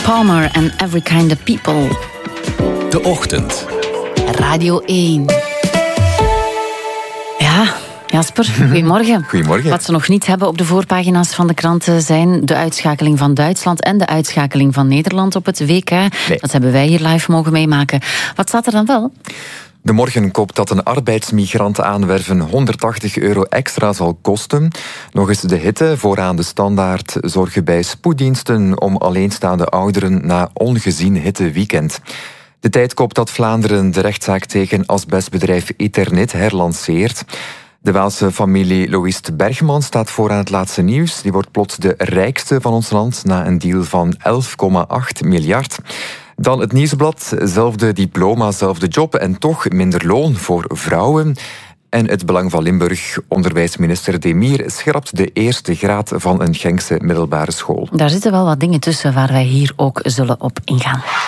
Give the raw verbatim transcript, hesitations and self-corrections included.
Palmer en Every Kind of People. De Ochtend. Radio één. Ja, Jasper, goedemorgen. Goedemorgen. Wat ze nog niet hebben op de voorpagina's van de kranten zijn de uitschakeling van Duitsland en de uitschakeling van Nederland op het W K. Nee. Dat hebben wij hier live mogen meemaken. Wat staat er dan wel? De Morgenkop dat een arbeidsmigrant aanwerven honderdtachtig euro extra zal kosten. Nog eens de hitte, vooraan de standaard zorgen bij spoeddiensten om alleenstaande ouderen na ongezien hitteweekend. De Tijdkop dat Vlaanderen de rechtszaak tegen asbestbedrijf Eternit herlanceert. De Waalse familie Louis Bergman staat vooraan het laatste nieuws. Die wordt plots de rijkste van ons land na een deal van elf komma acht miljard. Dan het Nieuwsblad, zelfde diploma, zelfde job en toch minder loon voor vrouwen. En het Belang van Limburg, onderwijsminister Demir schrapt de eerste graad van een Genkse middelbare school. Daar zitten wel wat dingen tussen waar wij hier ook zullen op ingaan.